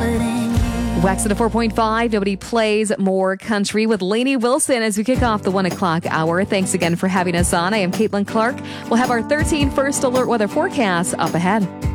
Wax at a 4.5. Nobody plays more country with Lainey Wilson as we kick off the 1 o'clock hour. Thanks again for having us on. I am Caitlin Clark. We'll have our 13 first alert weather forecast up ahead.